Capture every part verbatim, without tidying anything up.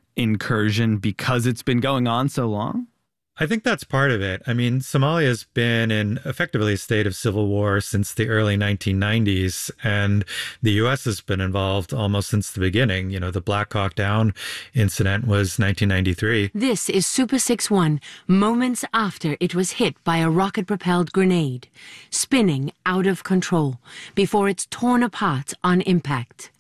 incursion because it's been going on so long? I think that's part of it. I mean, Somalia's been in effectively a state of civil war since the early nineteen nineties, and the U S has been involved almost since the beginning. You know, the Black Hawk Down incident was nineteen ninety-three. This is Super six one, moments after it was hit by a rocket-propelled grenade, spinning out of control before it's torn apart on impact.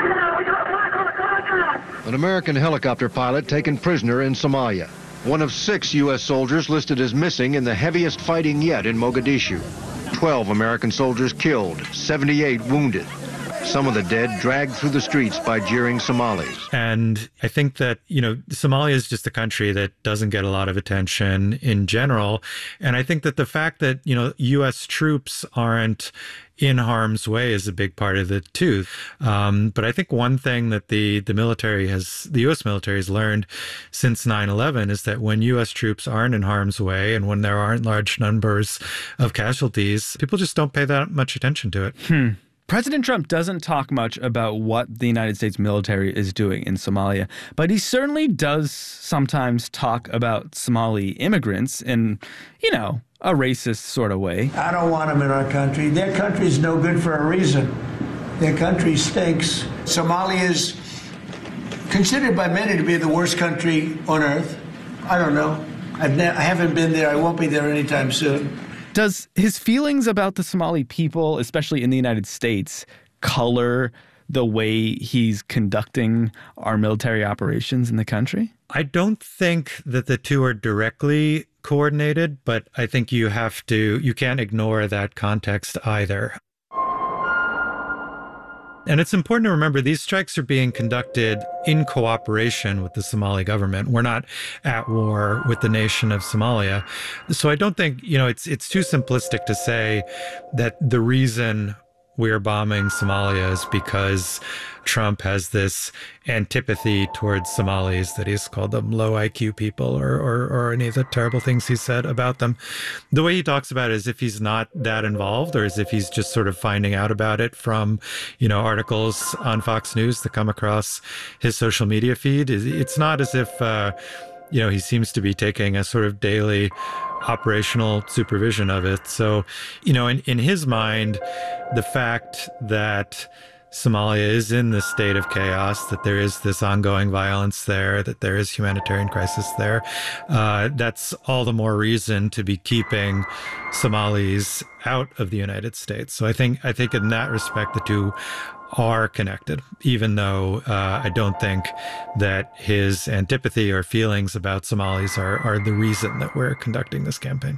An American helicopter pilot taken prisoner in Somalia. One of six U S soldiers listed as missing in the heaviest fighting yet in Mogadishu. Twelve American soldiers killed, seventy-eight wounded. Some of the dead dragged through the streets by jeering Somalis. And I think that, you know, Somalia is just a country that doesn't get a lot of attention in general. And I think that the fact that, you know, U S troops aren't in harm's way is a big part of it too. Um, but I think one thing that the the military has, the U S military has learned since nine eleven is that when U S troops aren't in harm's way and when there aren't large numbers of casualties, people just don't pay that much attention to it. Hmm. President Trump doesn't talk much about what the United States military is doing in Somalia, but he certainly does sometimes talk about Somali immigrants in, you know, a racist sort of way. I don't want them in our country. Their country is no good for a reason. Their country stinks. Somalia is considered by many to be the worst country on earth. I don't know. I've ne- I haven't been there. I won't be there anytime soon. Does his feelings about the Somali people, especially in the United States, color the way he's conducting our military operations in the country? I don't think that the two are directly coordinated, but I think you have to, you can't ignore that context either. And it's important to remember these strikes are being conducted in cooperation with the Somali government. We're not at war with the nation of Somalia. So I don't think, you know, it's it's too simplistic to say that the reason we're bombing Somalia is because Trump has this antipathy towards Somalis, that he's called them low I Q people or, or, or any of the terrible things he said about them. The way he talks about it is if he's not that involved or as if he's just sort of finding out about it from, you know, articles on Fox News that come across his social media feed. It's not as if, uh, you know, he seems to be taking a sort of daily operational supervision of it. So, you know, in, in his mind, the fact that Somalia is in this state of chaos, that there is this ongoing violence there, that there is humanitarian crisis there, uh, that's all the more reason to be keeping Somalis out of the United States. So I think I think in that respect, the two are connected, even though uh, I don't think that his antipathy or feelings about Somalis are, are the reason that we're conducting this campaign.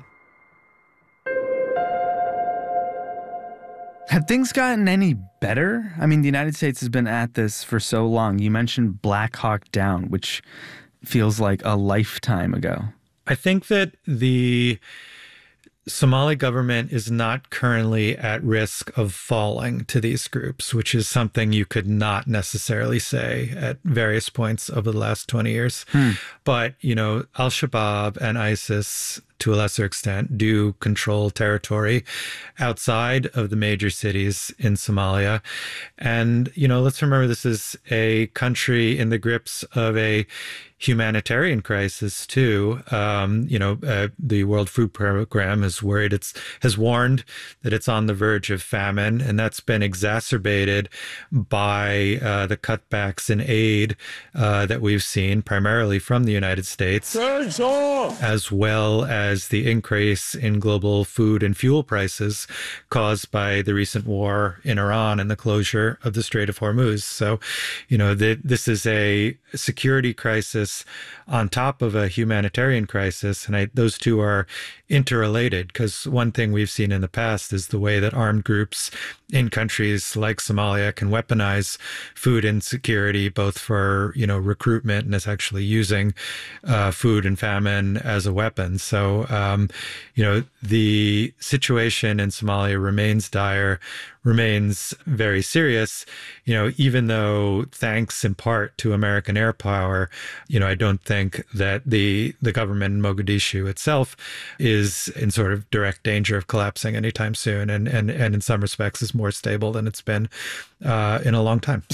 Have things gotten any better? I mean, the United States has been at this for so long. You mentioned Black Hawk Down, which feels like a lifetime ago. I think that the Somali government is not currently at risk of falling to these groups, which is something you could not necessarily say at various points over the last twenty years. Hmm. But, you know, Al-Shabaab and ISIS, to a lesser extent, do control territory outside of the major cities in Somalia. And, you know, let's remember this is a country in the grips of a humanitarian crisis too. Um, you know, uh, the World Food Program is worried, it's has warned that it's on the verge of famine, and that's been exacerbated by uh, the cutbacks in aid uh, that we've seen, primarily from the United States, as well as the increase in global food and fuel prices caused by the recent war in Iran and the closure of the Strait of Hormuz. So, you know, the, this is a security crisis on top of a humanitarian crisis. And I, those two are interrelated, because one thing we've seen in the past is the way that armed groups in countries like Somalia can weaponize food insecurity, both for, you know, recruitment and as actually using uh, food and famine as a weapon. So, um, you know, the situation in Somalia remains dire, remains very serious, you know, even though thanks in part to American air power, you know, I don't think that the the government in Mogadishu itself is in sort of direct danger of collapsing anytime soon, and and, and in some respects is more stable than it's been uh, in a long time.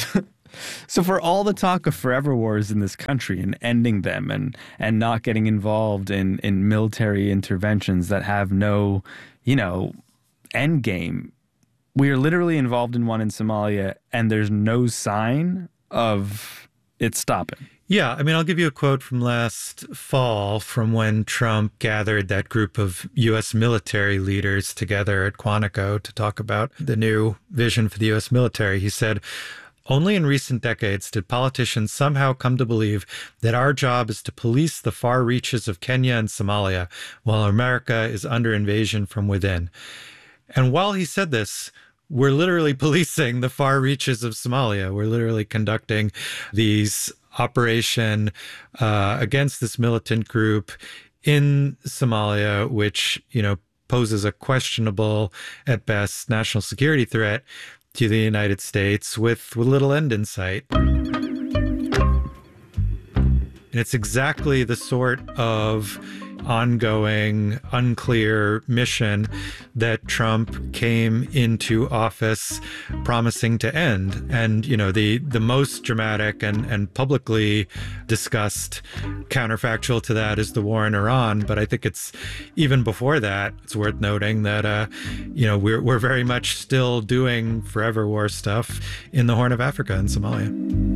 So for all the talk of forever wars in this country and ending them and, and not getting involved in, in military interventions that have no, you know, end game, we are literally involved in one in Somalia and there's no sign of it stopping. Yeah, I mean, I'll give you a quote from last fall from when Trump gathered that group of U S military leaders together at Quantico to talk about the new vision for the U S military. He said, "Only in recent decades did politicians somehow come to believe that our job is to police the far reaches of Kenya and Somalia while America is under invasion from within." And while he said this, we're literally policing the far reaches of Somalia. We're literally conducting these operation uh, against this militant group in Somalia, which, you know, poses a questionable, at best, national security threat to the United States with, with little end in sight. And it's exactly the sort of ongoing, unclear mission that Trump came into office promising to end. And, you know, the the most dramatic and, and publicly discussed counterfactual to that is the war in Iran. But I think it's even before that, it's worth noting that, uh, you know, we're, we're very much still doing forever war stuff in the Horn of Africa and Somalia.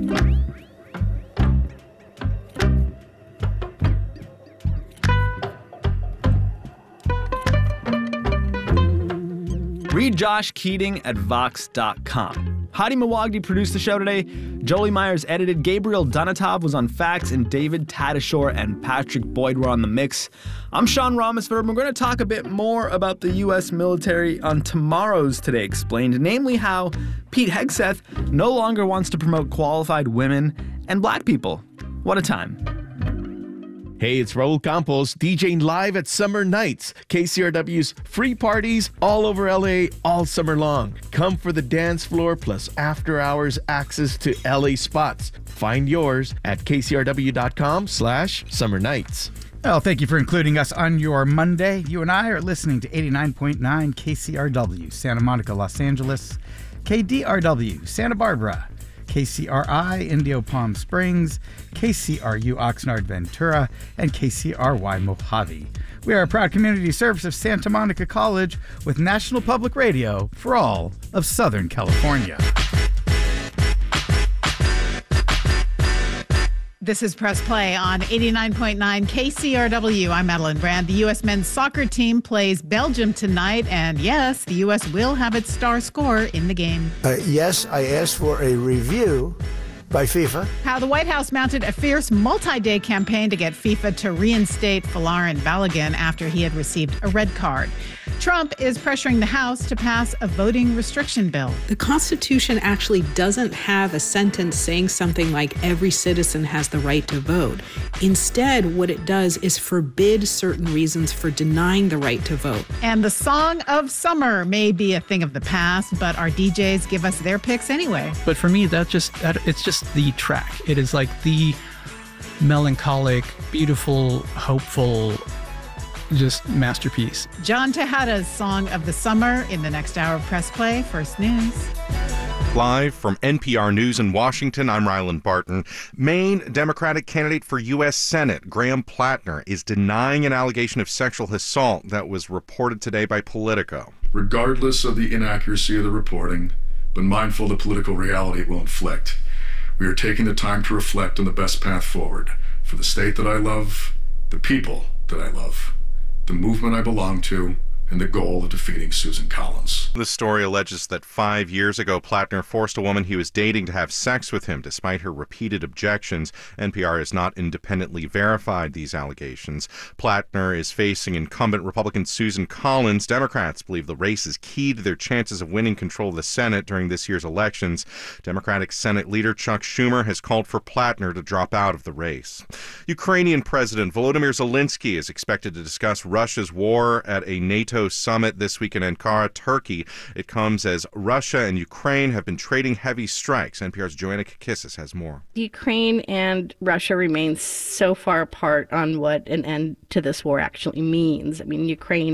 Read Josh Keating at Vox dot com. Hadi Mawagdi produced the show today. Jolie Myers edited. Gabriel Dunatov was on Facts, and David Tadashore and Patrick Boyd were on the mix. I'm Sean Ramesford, and we're going to talk a bit more about the U S military on tomorrow's Today Explained, namely how Pete Hegseth no longer wants to promote qualified women and black people. What a time. Hey, it's Raul Campos, DJing live at Summer Nights, K C R W's free parties all over L A all summer long. Come for the dance floor plus after hours access to L A spots. Find yours at kcrw.com slash summer nights. Well, thank you for including us on your Monday. You and I are listening to eighty-nine point nine K C R W, Santa Monica, Los Angeles, K D R W, Santa Barbara, K C R I, Indio Palm Springs, K C R U Oxnard Ventura, and K C R Y Mojave. We are a proud community service of Santa Monica College with National Public Radio for all of Southern California. This is Press Play on eighty-nine point nine K C R W. I'm Madeline Brand. The U S men's soccer team plays Belgium tonight, and yes, the U S will have its star scorer in the game. Uh, yes, I asked for a review by FIFA. How the White House mounted a fierce multi-day campaign to get FIFA to reinstate Folarin Balogun after he had received a red card. Trump is pressuring the House to pass a voting restriction bill. The Constitution actually doesn't have a sentence saying something like every citizen has the right to vote. Instead, what it does is forbid certain reasons for denying the right to vote. And the song of summer may be a thing of the past, but our D Js give us their picks anyway. But for me, that just that, it's just the track. It is like the melancholic, beautiful, hopeful, just masterpiece. John Tejada's Song of the Summer in the next hour of Press Play. First News. Live from N P R News in Washington, I'm Ryland Barton. Maine Democratic candidate for U S Senate, Graham Plattner, is denying an allegation of sexual assault that was reported today by Politico. Regardless of the inaccuracy of the reporting, but mindful of the political reality it will inflict, we are taking the time to reflect on the best path forward for the state that I love, the people that I love, the movement I belong to, and the goal of defeating Susan Collins. The story alleges that five years ago, Plattner forced a woman he was dating to have sex with him despite her repeated objections. N P R has not independently verified these allegations. Plattner is facing incumbent Republican Susan Collins. Democrats believe the race is key to their chances of winning control of the Senate during this year's elections. Democratic Senate leader Chuck Schumer has called for Plattner to drop out of the race. Ukrainian President Volodymyr Zelensky is expected to discuss Russia's war at a NATO summit this week in Ankara, Turkey. It comes as Russia and Ukraine have been trading heavy strikes. N P R's Joanna Kakissis has more. Ukraine and Russia remain so far apart on what an end to this war actually means. I mean, Ukraine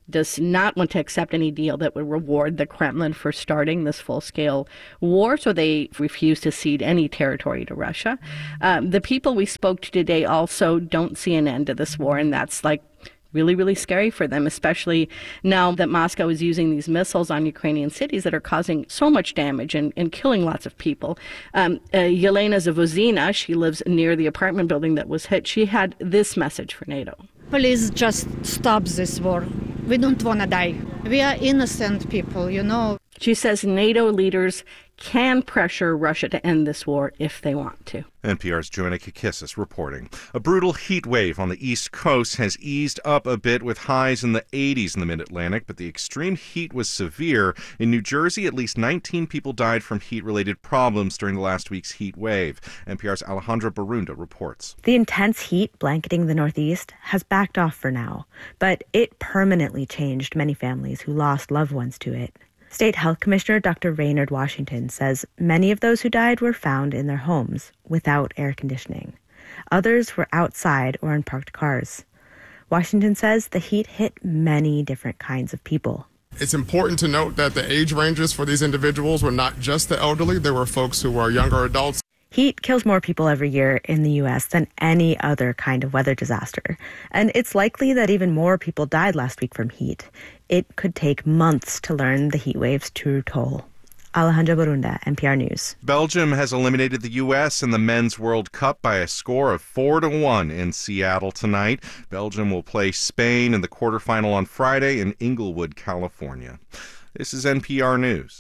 does not want to accept any deal that would reward the Kremlin for starting this full-scale war, so they refuse to cede any territory to Russia. Um, the people we spoke to today also don't see an end to this war, and that's like really, really scary for them, especially now that Moscow is using these missiles on Ukrainian cities that are causing so much damage and, and killing lots of people. Um, uh, Yelena Zavozina, she lives near the apartment building that was hit. She had this message for NATO. Please just stop this war. We don't want to die. We are innocent people, you know. She says NATO leaders can pressure Russia to end this war if they want to. N P R's Joanna Kakissis reporting. A brutal heat wave on the East Coast has eased up a bit with highs in the eighties in the mid-Atlantic, but the extreme heat was severe. In New Jersey, at least nineteen people died from heat-related problems during the last week's heat wave. N P R's Alejandra Barunda reports. The intense heat blanketing the Northeast has backed off for now, but it permanently changed many families who lost loved ones to it. State Health Commissioner Doctor Raynard Washington says many of those who died were found in their homes without air conditioning. Others were outside or in parked cars. Washington says the heat hit many different kinds of people. It's important to note that the age ranges for these individuals were not just the elderly. There were folks who were younger adults. Heat kills more people every year in the U S than any other kind of weather disaster. And it's likely that even more people died last week from heat. It could take months to learn the heat wave's true toll. Alejandra Barunda, N P R News. Belgium has eliminated the U S in the Men's World Cup by a score of four to one in Seattle tonight. Belgium will play Spain in the quarterfinal on Friday in Inglewood, California. This is N P R News.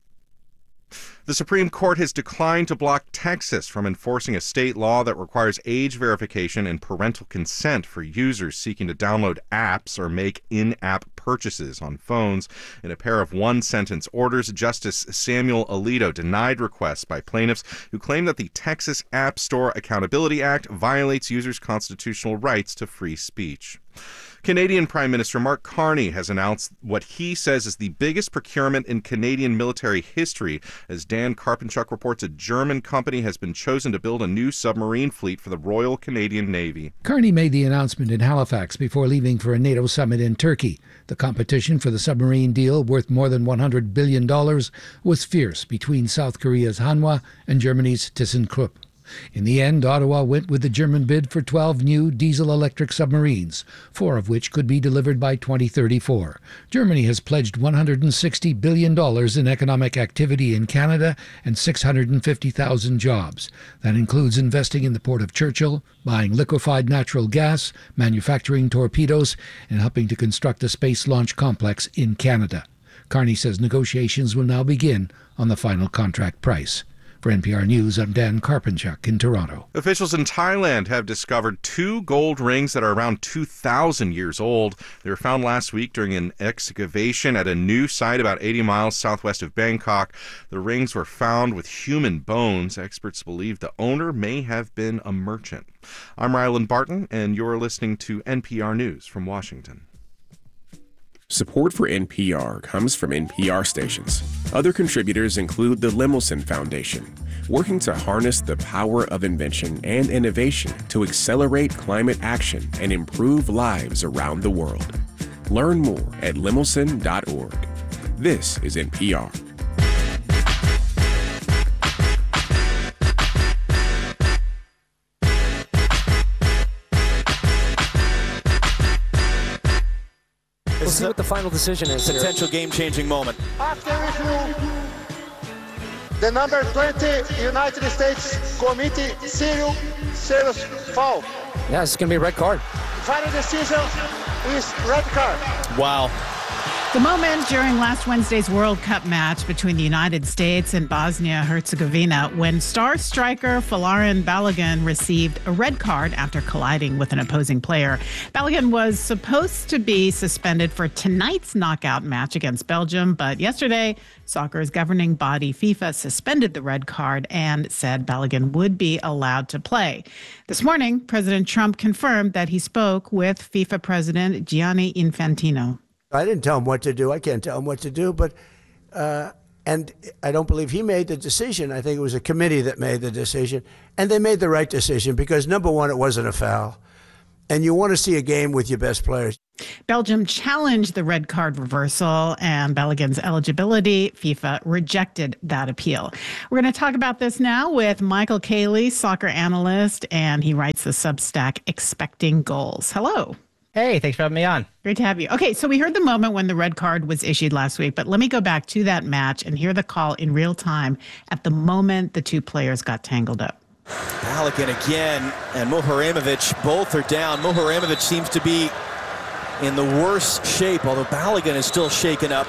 The Supreme Court has declined to block Texas from enforcing a state law that requires age verification and parental consent for users seeking to download apps or make in-app purchases on phones. In a pair of one-sentence orders, Justice Samuel Alito denied requests by plaintiffs who claim that the Texas App Store Accountability Act violates users' constitutional rights to free speech. Canadian Prime Minister Mark Carney has announced what he says is the biggest procurement in Canadian military history. As Dan Karpenchuk reports, a German company has been chosen to build a new submarine fleet for the Royal Canadian Navy. Carney made the announcement in Halifax before leaving for a NATO summit in Turkey. The competition for the submarine deal, worth more than one hundred billion dollars, was fierce between South Korea's Hanwha and Germany's ThyssenKrupp. In the end, Ottawa went with the German bid for twelve new diesel-electric submarines, four of which could be delivered by twenty thirty-four. Germany has pledged one hundred sixty billion dollars in economic activity in Canada and six hundred fifty thousand jobs. That includes investing in the Port of Churchill, buying liquefied natural gas, manufacturing torpedoes, and helping to construct a space launch complex in Canada. Carney says negotiations will now begin on the final contract price. For N P R News, I'm Dan Karpenchuk in Toronto. Officials in Thailand have discovered two gold rings that are around two thousand years old. They were found last week during an excavation at a new site about eighty miles southwest of Bangkok. The rings were found with human bones. Experts believe the owner may have been a merchant. I'm Ryland Barton, and you're listening to N P R News from Washington. Support for N P R comes from N P R stations. Other contributors include the Lemelson Foundation, working to harness the power of invention and innovation to accelerate climate action and improve lives around the world. Learn more at lemelson dot org. This is N P R. We'll see what the final decision is. Potential game-changing moment. After review, the number twenty United States Committee serial serious foul. Yeah, it's going to be a red card. Final decision is red card. Wow. The moment during last Wednesday's World Cup match between the United States and Bosnia-Herzegovina when star striker Folarin Balogun received a red card after colliding with an opposing player. Balogun was supposed to be suspended for tonight's knockout match against Belgium, but yesterday, soccer's governing body FIFA suspended the red card and said Balogun would be allowed to play. This morning, President Trump confirmed that he spoke with FIFA President Gianni Infantino. I didn't tell him what to do. I can't tell him what to do, but uh, and I don't believe he made the decision. I think it was a committee that made the decision, and they made the right decision because, number one, it wasn't a foul, and you want to see a game with your best players. Belgium challenged the red card reversal and Balogun's eligibility. FIFA rejected that appeal. We're going to talk about this now with Michael Cayley, soccer analyst, and he writes the Substack Expecting Goals. Hello. Hey, thanks for having me on. Great to have you. Okay, so we heard the moment when the red card was issued last week, but let me go back to that match and hear the call in real time at the moment the two players got tangled up. Balogun again and Muharremovich both are down. Muharremovich seems to be in the worst shape, although Balogun is still shaken up.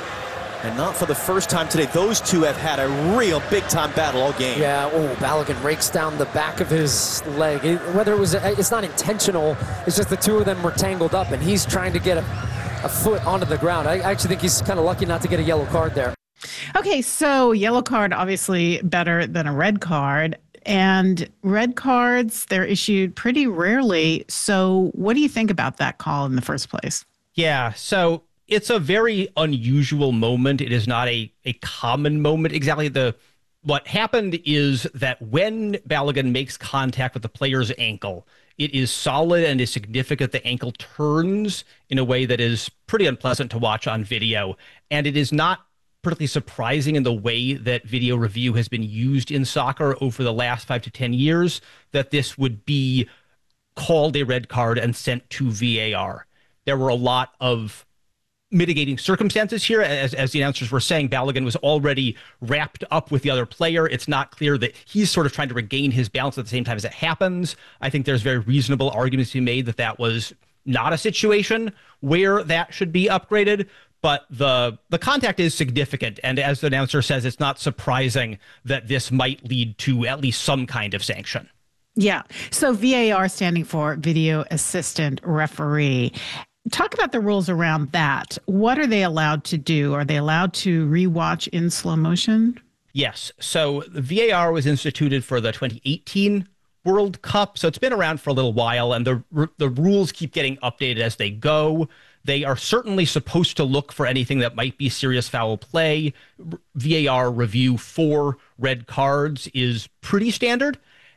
And not for the first time today. Those two have had a real big-time battle all game. Yeah, oh, Balogun rakes down the back of his leg. It, whether it was, it's not intentional, it's just the two of them were tangled up, and he's trying to get a, a foot onto the ground. I actually think he's kind of lucky not to get a yellow card there. Okay, so yellow card, obviously better than a red card. And red cards, they're issued pretty rarely. So what do you think about that call in the first place? Yeah, so it's a very unusual moment. It is not a, a common moment. Exactly. The what happened is that when Balogun makes contact with the player's ankle, it is solid and is significant. The ankle turns in a way that is pretty unpleasant to watch on video. And it is not particularly surprising in the way that video review has been used in soccer over the last five to ten years that this would be called a red card and sent to V A R. There were a lot of mitigating circumstances here. As, as the announcers were saying, Balogun was already wrapped up with the other player. It's not clear that he's sort of trying to regain his balance at the same time as it happens. I think there's very reasonable arguments to be made that that was not a situation where that should be upgraded. But the the contact is significant. And as the announcer says, it's not surprising that this might lead to at least some kind of sanction. Yeah. So V A R standing for Video Assistant Referee. Talk about the rules around that. What are they allowed to do? Are they allowed to rewatch in slow motion? Yes. So the V A R was instituted for the twenty eighteen World Cup. So it's been around for a little while, and the the rules keep getting updated as they go. They are certainly supposed to look for anything that might be serious foul play. V A R review for red cards is pretty standard.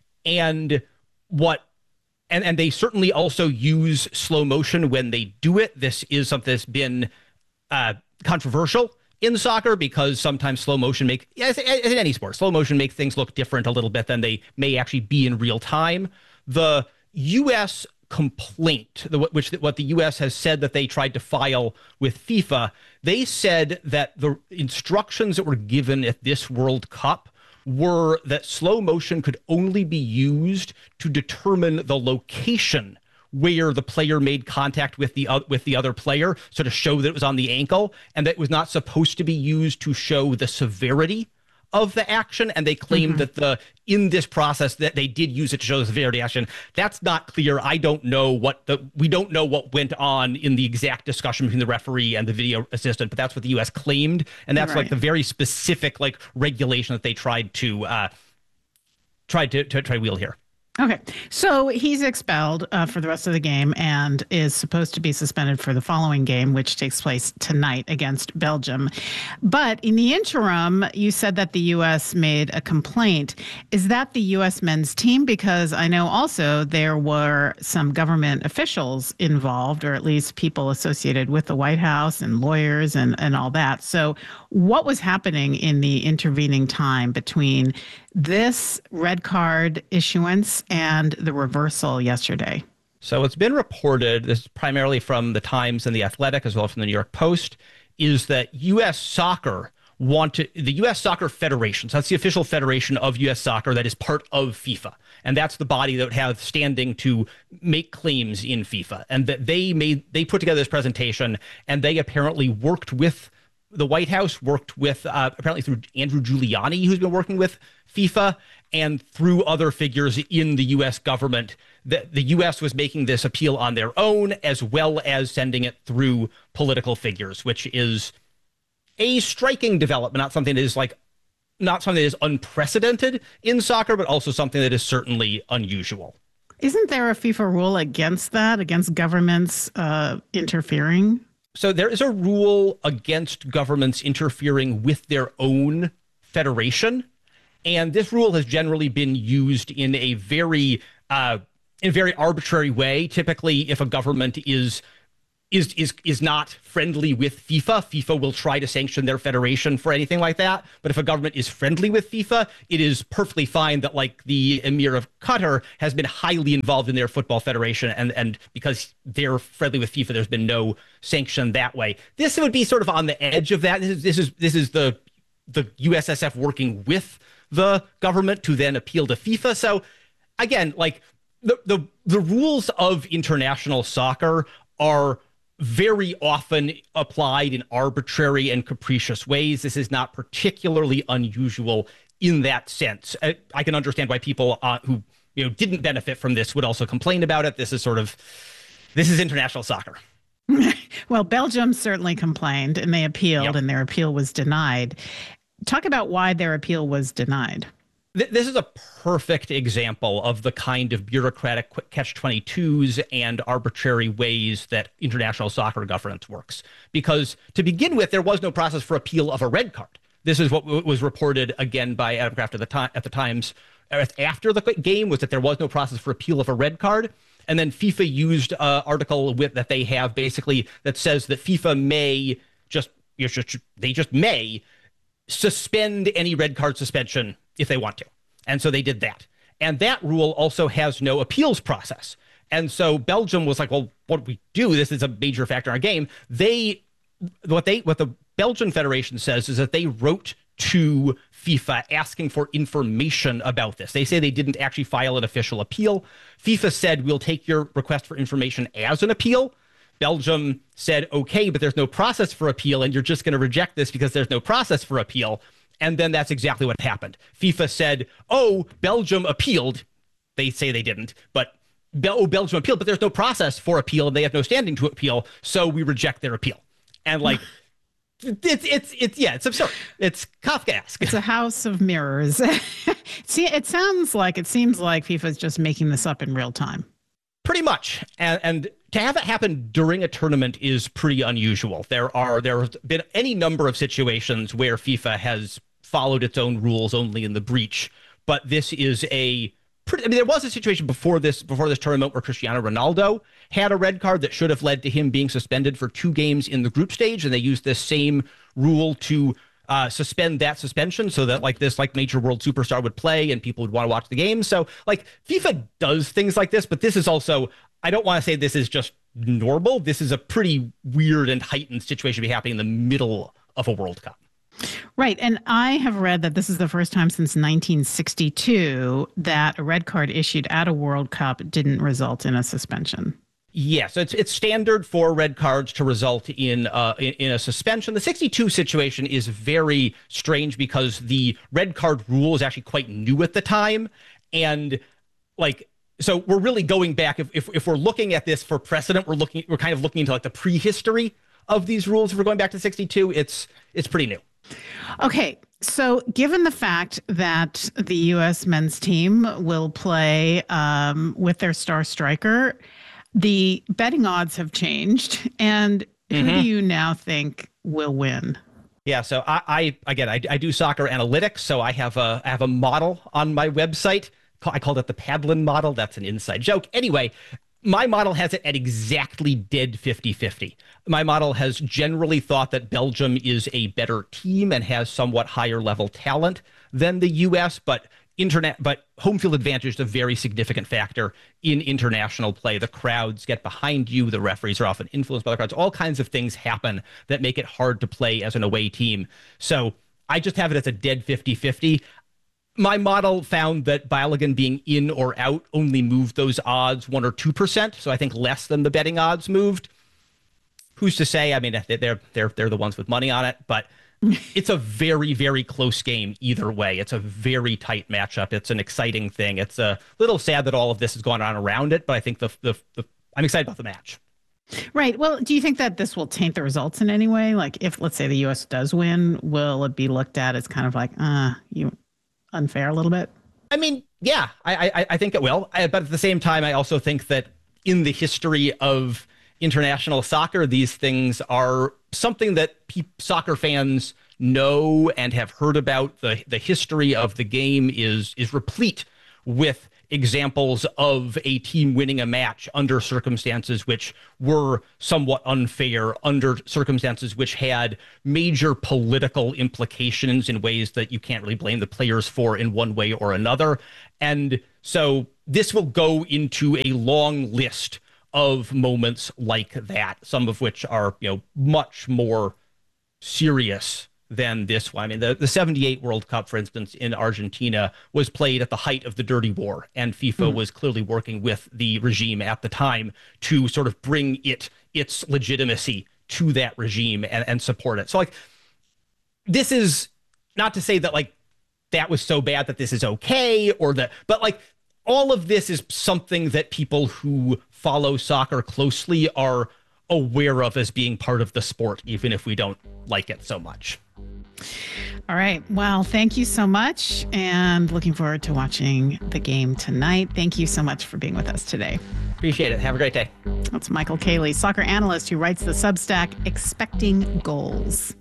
And what and, and they certainly also use slow motion when they do it. This is something that's been uh, controversial in soccer because sometimes slow motion make, as, as in any sport, slow motion makes things look different a little bit than they may actually be in real time. The U S complaint, the, which what the U S has said that they tried to file with FIFA, they said that the instructions that were given at this World Cup were that slow motion could only be used to determine the location where the player made contact with the uh, with the other player, so to show that it was on the ankle, and that it was not supposed to be used to show the severity of the action. And they claimed mm-hmm. that the in this process that they did use it to show the severity of action. That's not clear. I don't know what the we don't know what went on in the exact discussion between the referee and the video assistant, but that's what the U S claimed, and that's right. like the very specific like regulation that they tried to uh, tried to, to try to wield here. Okay, so he's expelled uh, for the rest of the game and is supposed to be suspended for the following game, which takes place tonight against Belgium. But in the interim, you said that the U S made a complaint. Is that the U S men's team? Because I know also there were some government officials involved, or at least people associated with the White House and lawyers and, and all that. So what was happening in the intervening time between this red card issuance and the reversal yesterday? So it's been reported, this is primarily from the Times and the Athletic, as well as from the New York Post, is that U S Soccer wanted, the U S Soccer Federation, so that's the official federation of U S Soccer that is part of FIFA. And that's the body that would have standing to make claims in FIFA. And that they made, they put together this presentation, and they apparently worked with the White House, worked with uh, apparently through Andrew Giuliani, who's been working with FIFA, and through other figures in the U S government. The, the U S was making this appeal on their own, as well as sending it through political figures, which is a striking development, not something that is like, not something that is unprecedented in soccer, but also something that is certainly unusual. Isn't there a FIFA rule against that, against governments uh, interfering? So there is a rule against governments interfering with their own federation. And this rule has generally been used in a very, uh, in a very arbitrary way. Typically, if a government is is is is not friendly with FIFA, FIFA will try to sanction their federation for anything like that. But if a government is friendly with FIFA, it is perfectly fine that, like, the Emir of Qatar has been highly involved in their football federation, and and because they're friendly with FIFA, there's been no sanction that way. This would be sort of on the edge of that. This is this is this is the the U S S F working with the government to then appeal to FIFA. So again, like the the the rules of international soccer are very often applied in arbitrary and capricious ways. This is not particularly unusual in that sense. I, I can understand why people uh, who you know didn't benefit from this would also complain about it. This is sort of this is international soccer. Well, Belgium certainly complained, and they appealed, yep. and their appeal was denied. Talk about why their appeal was denied. This is a perfect example of the kind of bureaucratic catch twenty-twos and arbitrary ways that international soccer governance works. Because to begin with, there was no process for appeal of a red card. This is what was reported again by Adam Kraft at the, time, at the Times after the game, was that there was no process for appeal of a red card. And then FIFA used an article with, that they have basically that says that FIFA may just, you know, they just may suspend any red card suspension if they want to. And so they did that. And that rule also has no appeals process. And so Belgium was like, well, what do we do? This is a major factor in our game. They, what they, what the Belgian Federation says is that they wrote to FIFA asking for information about this. They say they didn't actually file an official appeal. FIFA said, we'll take your request for information as an appeal. Belgium said, okay, but there's no process for appeal, and you're just going to reject this because there's no process for appeal. And then that's exactly what happened. FIFA said, oh, Belgium appealed. They say they didn't, but Bel- oh, Belgium appealed, but there's no process for appeal, and they have no standing to appeal, so we reject their appeal. And like, it's, it's, it's, yeah, it's absurd. It's Kafkaesque. It's a house of mirrors. See, it sounds like, it seems like FIFA is just making this up in real time. Pretty much. And, and to have it happen during a tournament is pretty unusual. There are there have been any number of situations where FIFA has followed its own rules only in the breach, but this is a pretty, I mean, there was a situation before this before this tournament where Cristiano Ronaldo had a red card that should have led to him being suspended for two games in the group stage, and they used this same rule to uh, suspend that suspension so that like this like major world superstar would play and people would want to watch the game. So like FIFA does things like this, but this is also, I don't want to say this is just normal. This is a pretty weird and heightened situation to be happening in the middle of a World Cup. Right. And I have read that this is the first time since nineteen sixty-two that a red card issued at a World Cup didn't result in a suspension. Yes, it's it's standard for red cards to result in, uh, in in a suspension. The sixty-two situation is very strange because the red card rule is actually quite new at the time, and like so we're really going back. If if, if we're looking at this for precedent, we're looking we're kind of looking into like the prehistory of these rules. If we're going back to sixty-two, it's it's pretty new. Okay, so given the fact that the U S men's team will play um, with their star striker, the betting odds have changed. And who mm-hmm. do you now think will win? Yeah, so I, I again, I, I do soccer analytics, so I have a I have a model on my website. I called it the Padlin model. That's an inside joke. Anyway, my model has it at exactly dead fifty-fifty. My model has generally thought that Belgium is a better team and has somewhat higher level talent than the U S, but internet, but home field advantage is a very significant factor in international play. The crowds get behind you. The referees are often influenced by the crowds. All kinds of things happen that make it hard to play as an away team. So I just have it as a dead fifty-fifty. My model found that Balogun being in or out only moved those odds one or two percent. So I think less than the betting odds moved. Who's to say? I mean, they're they're they're the ones with money on it, but it's a very, very close game either way. It's a very tight matchup. It's an exciting thing. It's a little sad that all of this has gone on around it, but I think the the, the I'm excited about the match. Right. Well, do you think that this will taint the results in any way? Like, if let's say the U S does win, will it be looked at as kind of like, uh, you unfair a little bit? I mean, yeah, I I, I think it will. I, but at the same time, I also think that in the history of international soccer, these things are something that pe- soccer fans know and have heard about. The the history of the game is is replete with examples of a team winning a match under circumstances which were somewhat unfair, under circumstances which had major political implications in ways that you can't really blame the players for in one way or another. And so this will go into a long list of moments like that, some of which are, you know, much more serious than this one. I mean, the, the seventy-eight World Cup, for instance, in Argentina was played at the height of the dirty war, and FIFA mm. was clearly working with the regime at the time to sort of bring it its legitimacy to that regime and, and support it. So, like, this is not to say that, like, that was so bad that this is okay, or that, but, like, all of this is something that people who follow soccer closely are aware of as being part of the sport, even if we don't like it so much. All right. Well, thank you so much, and looking forward to watching the game tonight. Thank you so much for being with us today. Appreciate it. Have a great day. That's Michael Cayley, soccer analyst who writes the Substack Expecting Goals.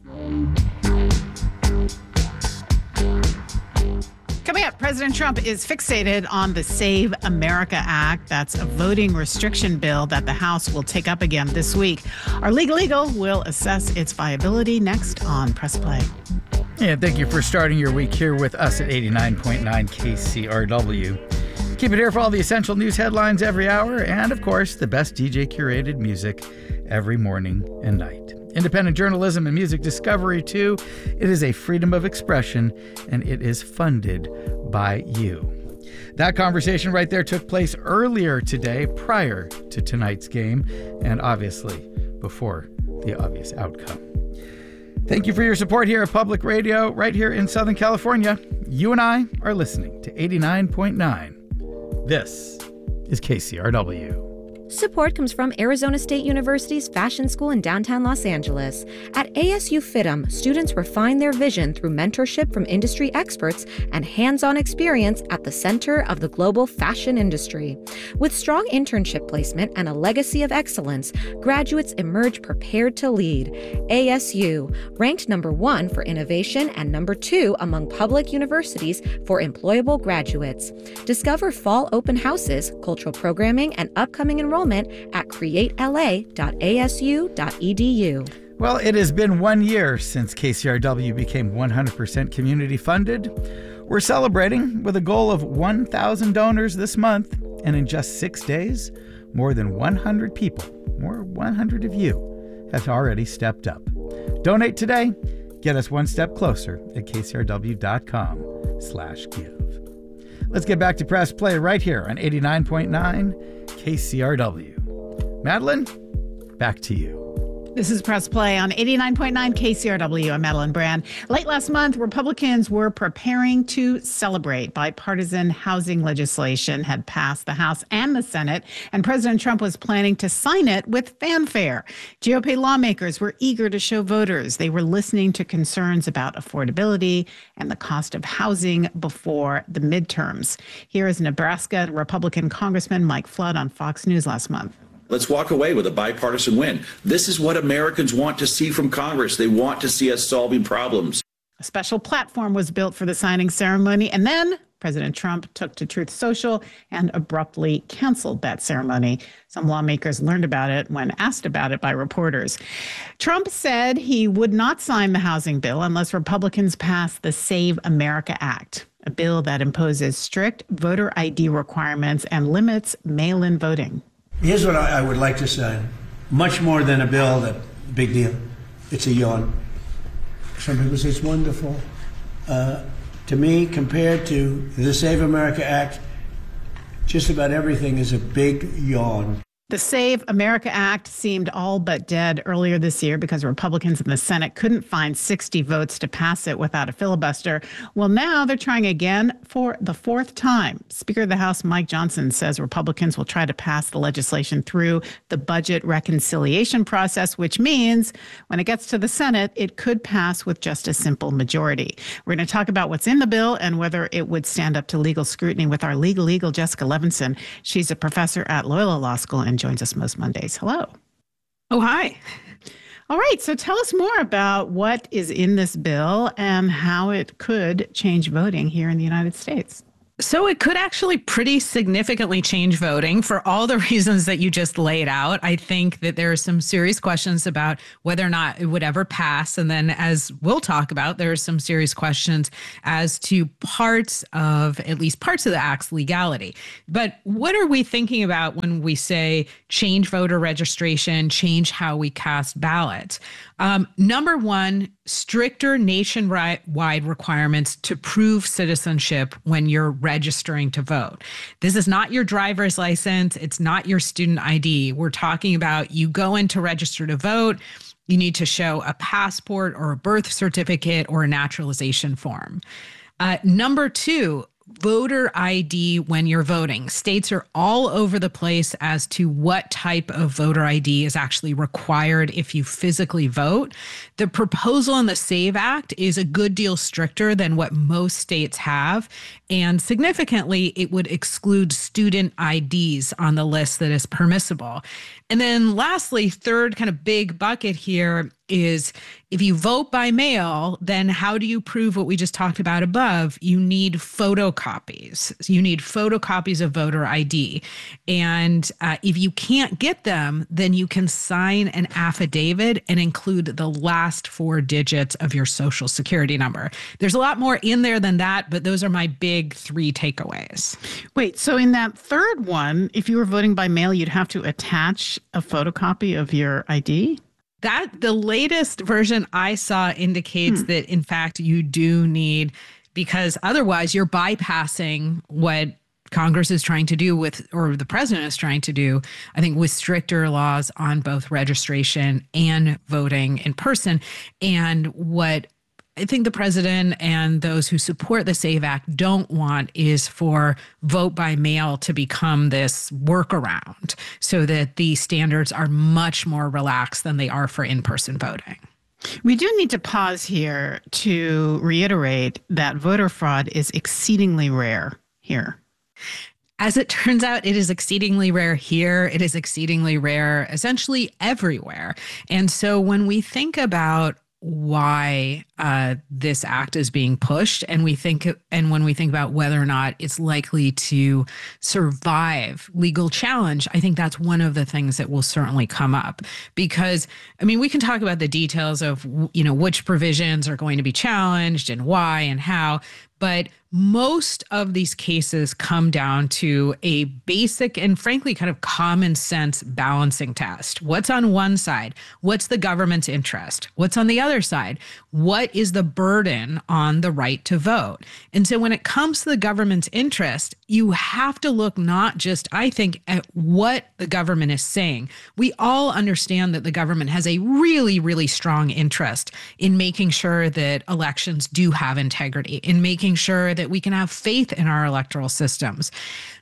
Coming up, President Trump is fixated on the Save America Act. That's a voting restriction bill that the House will take up again this week. Our Legal Eagle will assess its viability next on Press Play. Yeah, thank you for starting your week here with us at eighty-nine point nine K C R W. Keep it here for all the essential news headlines every hour, and of course, the best D J curated music every morning and night. Independent journalism and music discovery, too. It is a freedom of expression, and it is funded by you. That conversation right there took place earlier today, prior to tonight's game, and obviously before the obvious outcome. Thank you for your support here at Public Radio, right here in Southern California. You and I are listening to eighty-nine point nine. This is K C R W. Support comes from Arizona State University's Fashion School in downtown Los Angeles. At A S U F I T M, students refine their vision through mentorship from industry experts and hands-on experience at the center of the global fashion industry. With strong internship placement and a legacy of excellence, graduates emerge prepared to lead. A S U, ranked number one for innovation and number two among public universities for employable graduates. Discover fall open houses, cultural programming, and upcoming enrollment at create L A dot A S U dot E D U. Well, it has been one year since K C R W became one hundred percent community funded. We're celebrating with a goal of one thousand donors this month, and in just six days, more than one hundred people, more one hundred of you, have already stepped up. Donate today. Get us one step closer at K C R W dot com slash give. Let's get back to Press Play right here on eighty-nine point nine K C R W. Madeline, back to you. This is Press Play on eighty-nine point nine K C R W. I'm Madeline Brand. Late last month, Republicans were preparing to celebrate. Bipartisan housing legislation had passed the House and the Senate, and President Trump was planning to sign it with fanfare. G O P lawmakers were eager to show voters they were listening to concerns about affordability and the cost of housing before the midterms. Here is Nebraska Republican Congressman Mike Flood on Fox News last month. Let's walk away with a bipartisan win. This is what Americans want to see from Congress. They want to see us solving problems. A special platform was built for the signing ceremony, and then President Trump took to Truth Social and abruptly canceled that ceremony. Some lawmakers learned about it when asked about it by reporters. Trump said he would not sign the housing bill unless Republicans pass the Save America Act, a bill that imposes strict voter I D requirements and limits mail-in voting. Here's what I, I would like to say. Much more than a bill, that big deal. It's a yawn. Some people say it's wonderful. Uh, to me, compared to the Save America Act, just about everything is a big yawn. The Save America Act seemed all but dead earlier this year because Republicans in the Senate couldn't find sixty votes to pass it without a filibuster. Well, now they're trying again for the fourth time. Speaker of the House Mike Johnson says Republicans will try to pass the legislation through the budget reconciliation process, which means when it gets to the Senate, it could pass with just a simple majority. We're going to talk about what's in the bill and whether it would stand up to legal scrutiny with our legal eagle, Jessica Levinson. She's a professor at Loyola Law School and joins us most Mondays. Hello. Oh, hi. All right. So tell us more about what is in this bill and how it could change voting here in the United States. So it could actually pretty significantly change voting for all the reasons that you just laid out. I think that there are some serious questions about whether or not it would ever pass. And then, as we'll talk about, there are some serious questions as to parts of, at least parts of the act's legality. But what are we thinking about when we say change voter registration, change how we cast ballots? Um, number one, stricter nationwide requirements to prove citizenship when you're registering to vote. This is not your driver's license. It's not your student I D. We're talking about you go in to register to vote. You need to show a passport or a birth certificate or a naturalization form. Uh, number two, voter I D when you're voting. States are all over the place as to what type of voter I D is actually required if you physically vote. The proposal in the SAVE Act is a good deal stricter than what most states have. And significantly, it would exclude student I Ds on the list that is permissible. And then lastly, third kind of big bucket here is if you vote by mail, then how do you prove what we just talked about above? You need photocopies. You need photocopies of voter I D. And uh, if you can't get them, then you can sign an affidavit and include the last four digits of your social security number. There's a lot more in there than that, but those are my big three takeaways. Wait, so in that third one, if you were voting by mail, you'd have to attach a photocopy of your I D? That the latest version I saw indicates hmm. that, in fact, you do need, because otherwise you're bypassing what Congress is trying to do with, or the president is trying to do, I think, with stricter laws on both registration and voting in person. And what I think the president and those who support the SAVE Act don't want is for vote by mail to become this workaround so that the standards are much more relaxed than they are for in-person voting. We do need to pause here to reiterate that voter fraud is exceedingly rare here. As it turns out, it is exceedingly rare here. It is exceedingly rare essentially everywhere. And so when we think about why uh, this act is being pushed, and we think, and when we think about whether or not it's likely to survive legal challenge, I think that's one of the things that will certainly come up. Because, I mean, we can talk about the details of, you know, which provisions are going to be challenged and why and how, but most of these cases come down to a basic and frankly kind of common sense balancing test. What's on one side? What's the government's interest? What's on the other side? What is the burden on the right to vote? And so when it comes to the government's interest, you have to look not just, I think, at what the government is saying. We all understand that the government has a really, really strong interest in making sure that elections do have integrity, in making sure that we can have faith in our electoral systems.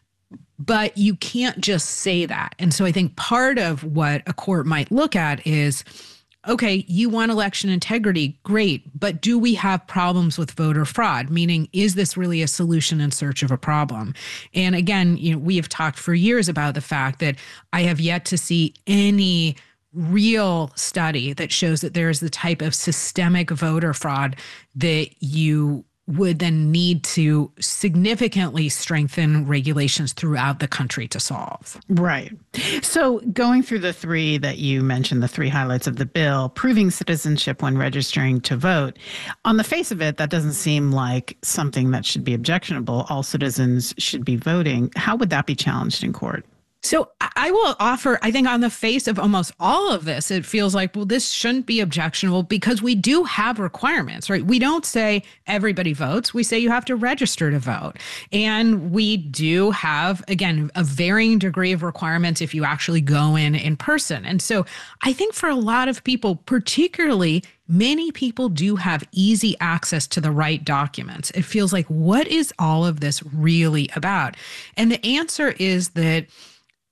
But you can't just say that. And so I think part of what a court might look at is, okay, you want election integrity, great, but do we have problems with voter fraud? Meaning, is this really a solution in search of a problem? And again, you know, we have talked for years about the fact that I have yet to see any real study that shows that there is the type of systemic voter fraud that you would then need to significantly strengthen regulations throughout the country to solve. Right. So going through the three that you mentioned, the three highlights of the bill, proving citizenship when registering to vote, on the face of it, that doesn't seem like something that should be objectionable. All citizens should be voting. How would that be challenged in court? So I will offer, I think on the face of almost all of this, it feels like, well, this shouldn't be objectionable because we do have requirements, right? We don't say everybody votes. We say you have to register to vote. And we do have, again, a varying degree of requirements if you actually go in in person. And so I think for a lot of people, particularly many people do have easy access to the right documents. It feels like, what is all of this really about? And the answer is that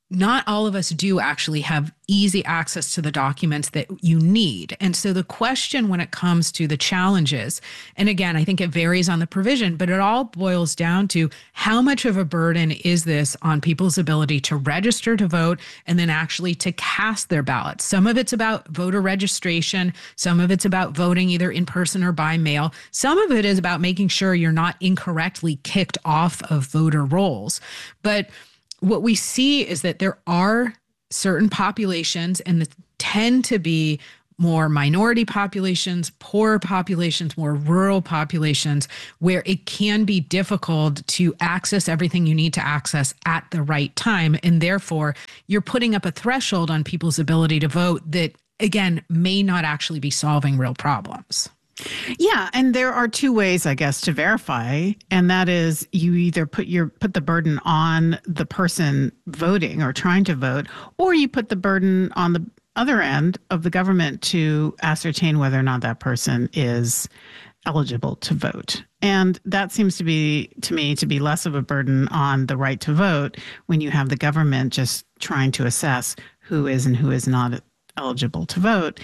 not all of us do actually have easy access to the documents that you need. And so the question when it comes to the challenges, and again, I think it varies on the provision, but it all boils down to how much of a burden is this on people's ability to register to vote and then actually to cast their ballots. Some of it's about voter registration. Some of it's about voting either in person or by mail. Some of it is about making sure you're not incorrectly kicked off of voter rolls. But what we see is that there are certain populations, and that tend to be more minority populations, poorer populations, more rural populations, where it can be difficult to access everything you need to access at the right time. And therefore, you're putting up a threshold on people's ability to vote that, again, may not actually be solving real problems. Yeah, and there are two ways, I guess, to verify, and that is you either put your put the burden on the person voting or trying to vote, or you put the burden on the other end of the government to ascertain whether or not that person is eligible to vote. And that seems to be, to me, to be less of a burden on the right to vote when you have the government just trying to assess who is and who is not eligible to vote.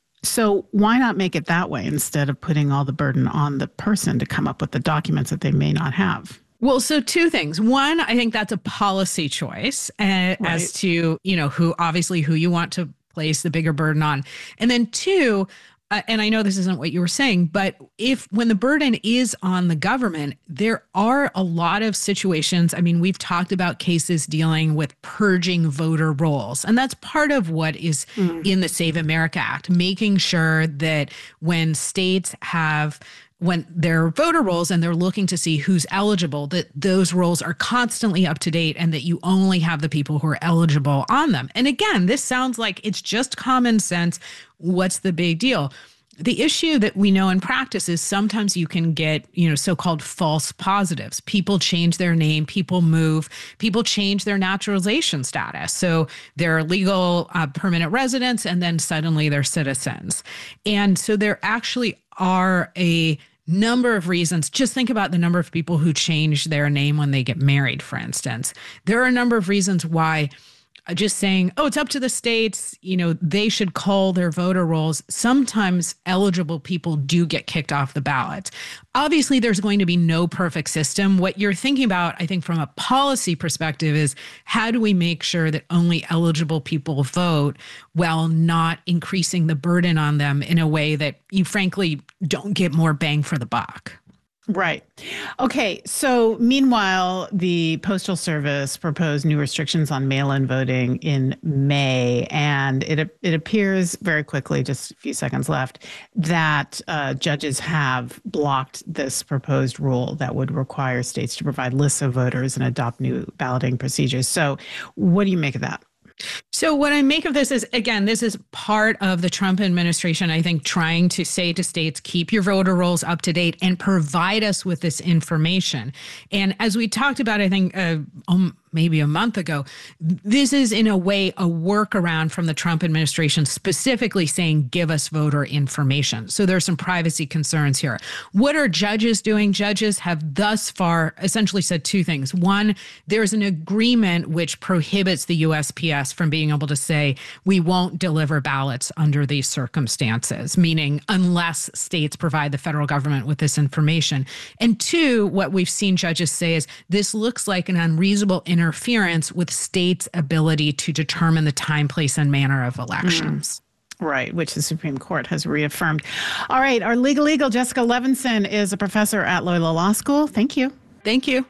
So why not make it that way instead of putting all the burden on the person to come up with the documents that they may not have? Well, so two things. One, I think that's a policy choice uh, right. as to, you know, who obviously who you want to place the bigger burden on. And then two, uh, and I know this isn't what you were saying, but if when the burden is on the government, there are a lot of situations. I mean, we've talked about cases dealing with purging voter rolls, and that's part of what is mm. in the Save America Act, making sure that when states have when they're voter rolls and they're looking to see who's eligible, that those rolls are constantly up to date and that you only have the people who are eligible on them. And again, this sounds like it's just common sense. What's the big deal? The issue that we know in practice is sometimes you can get, you know, so-called false positives. People change their name, people move, people change their naturalization status. So they're legal uh, permanent residents and then suddenly they're citizens. And so there actually are a number of reasons. Just think about the number of people who change their name when they get married, for instance. There are a number of reasons why just saying, oh, it's up to the states, you know, they should call their voter rolls. Sometimes eligible people do get kicked off the ballot. Obviously, there's going to be no perfect system. What you're thinking about, I think, from a policy perspective is how do we make sure that only eligible people vote while not increasing the burden on them in a way that you frankly don't get more bang for the buck? Right. Okay. So meanwhile, the Postal Service proposed new restrictions on mail-in voting in May, and it it appears very quickly, just a few seconds left, that uh, judges have blocked this proposed rule that would require states to provide lists of voters and adopt new balloting procedures. So what do you make of that? So what I make of this is, again, this is part of the Trump administration, I think, trying to say to states, keep your voter rolls up to date and provide us with this information. And as we talked about, I think, uh, um, maybe a month ago, this is in a way a workaround from the Trump administration specifically saying, give us voter information. So there's some privacy concerns here. What are judges doing? Judges have thus far essentially said two things. One, there's an agreement which prohibits the U S P S from being able to say, we won't deliver ballots under these circumstances, meaning unless states provide the federal government with this information. And two, what we've seen judges say is this looks like an unreasonable interference with states' ability to determine the time, place, and manner of elections. Mm. Right, which the Supreme Court has reaffirmed. All right, our legal eagle, Jessica Levinson, is a professor at Loyola Law School. Thank you. Thank you.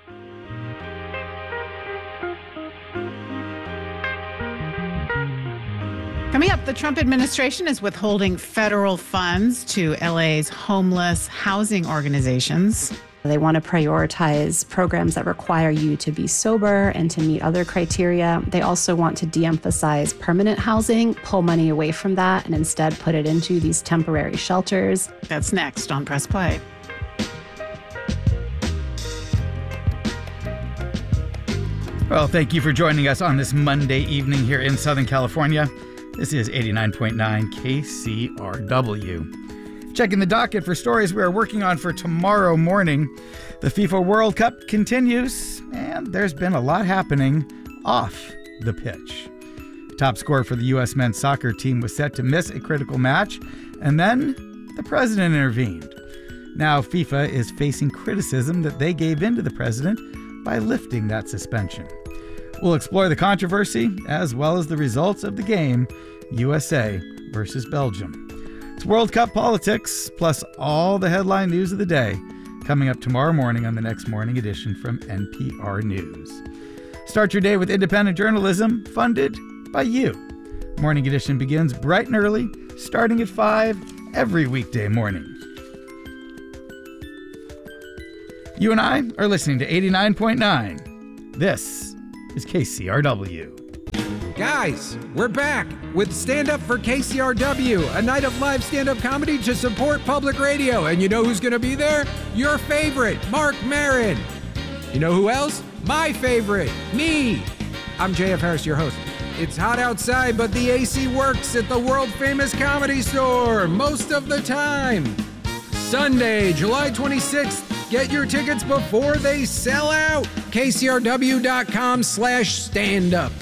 Coming up, the Trump administration is withholding federal funds to L A's homeless housing organizations. They want to prioritize programs that require you to be sober and to meet other criteria. They also want to de-emphasize permanent housing, pull money away from that, and instead put it into these temporary shelters. That's next on Press Play. Well, thank you for joining us on this Monday evening here in Southern California. This is eighty-nine point nine K C R W. Checking the docket for stories we are working on for tomorrow morning. The FIFA World Cup continues, and there's been a lot happening off the pitch. Top scorer for the U S men's soccer team was set to miss a critical match, and then the president intervened. Now FIFA is facing criticism that they gave in to the president by lifting that suspension. We'll explore the controversy as well as the results of the game, U S A versus Belgium. It's World Cup politics, plus all the headline news of the day, coming up tomorrow morning on the next morning edition from N P R News. Start your day with independent journalism funded by you. Morning Edition begins bright and early, starting at five every weekday morning. You and I are listening to eighty-nine point nine. This is K C R W. Guys, we're back with Stand Up for K C R W, a night of live stand-up comedy to support public radio. And you know who's going to be there? Your favorite, Mark Maron. You know who else? My favorite, me. I'm J F Harris, your host. It's hot outside, but the A C works at the world-famous Comedy Store most of the time. Sunday, July twenty-sixth. Get your tickets before they sell out. K C R W dot com slash stand up.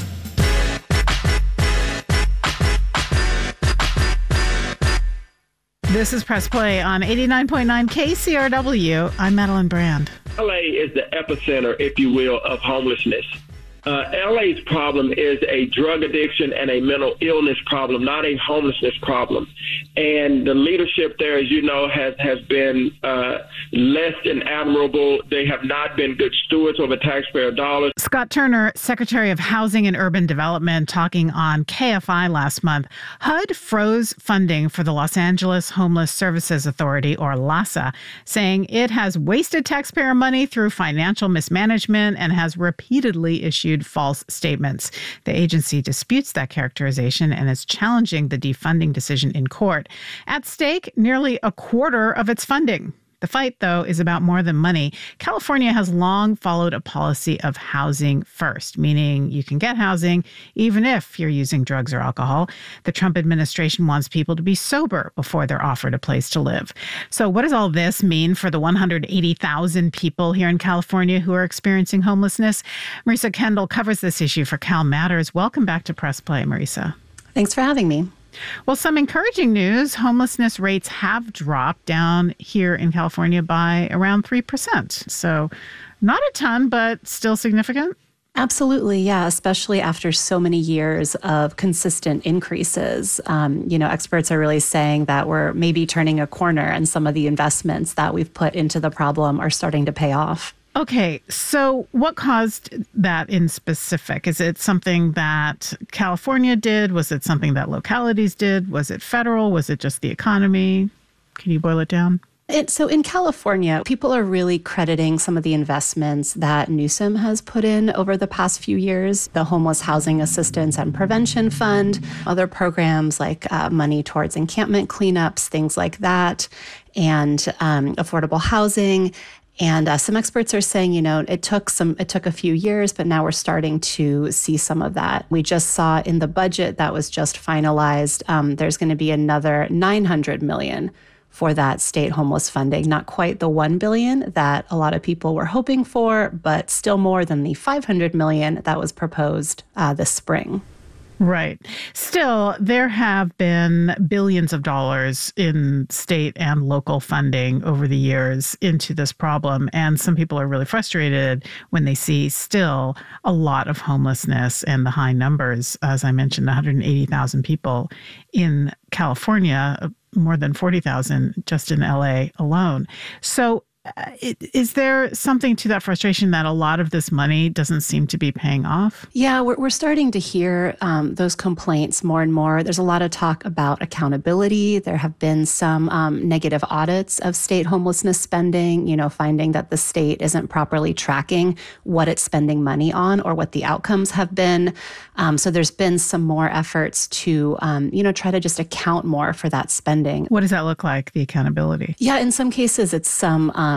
This is Press Play on eighty-nine point nine K C R W. I'm Madeline Brand. L A is the epicenter, if you will, of homelessness. Uh, L A's problem is a drug addiction and a mental illness problem, not a homelessness problem. And the leadership there, as you know, has, has been uh, less than admirable. They have not been good stewards over taxpayer dollars. Scott Turner, Secretary of Housing and Urban Development, talking on K F I last month. H U D froze funding for the Los Angeles Homeless Services Authority, or LAHSA, saying it has wasted taxpayer money through financial mismanagement and has repeatedly issued false statements. The agency disputes that characterization and is challenging the defunding decision in court. At stake, nearly a quarter of its funding. The fight, though, is about more than money. California has long followed a policy of housing first, meaning you can get housing even if you're using drugs or alcohol. The Trump administration wants people to be sober before they're offered a place to live. So what does all this mean for the one hundred eighty thousand people here in California who are experiencing homelessness? Marisa Kendall covers this issue for Cal Matters. Welcome back to Press Play, Marisa. Thanks for having me. Well, some encouraging news. Homelessness rates have dropped down here in California by around three percent. So not a ton, but still significant. Absolutely, yeah, especially after so many years of consistent increases. Um, you know, experts are really saying that we're maybe turning a corner and some of the investments that we've put into the problem are starting to pay off. Okay, so what caused that in specific? Is it something that California did? Was it something that localities did? Was it federal? Was it just the economy? Can you boil it down? It, so in California, people are really crediting some of the investments that Newsom has put in over the past few years. The Homeless Housing Assistance and Prevention Fund, other programs like uh, money towards encampment cleanups, things like that, and um, affordable housing. And uh, some experts are saying, you know, it took some, it took a few years, but now we're starting to see some of that. We just saw in the budget that was just finalized, um, there's going to be another nine hundred million dollars for that state homeless funding. Not quite the one billion dollars that a lot of people were hoping for, but still more than the five hundred million dollars that was proposed uh, this spring. Right. Still, there have been billions of dollars in state and local funding over the years into this problem. And some people are really frustrated when they see still a lot of homelessness and the high numbers. As I mentioned, one hundred eighty thousand people in California, more than forty thousand just in L A alone. So Uh, is there something to that frustration that a lot of this money doesn't seem to be paying off? Yeah, we're, we're starting to hear um, those complaints more and more. There's a lot of talk about accountability. There have been some um, negative audits of state homelessness spending, you know, finding that the state isn't properly tracking what it's spending money on or what the outcomes have been. Um, so there's been some more efforts to, um, you know, try to just account more for that spending. What does that look like, the accountability? Yeah, in some cases, it's some um,